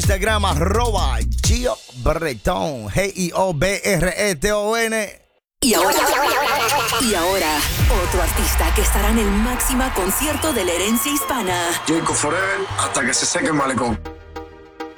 Instagram, @Gio Bretón, Giobreton. Y ahora, otro artista que estará en el máximo concierto de la herencia hispana. Jacob Forever, hasta que se seque el malecón.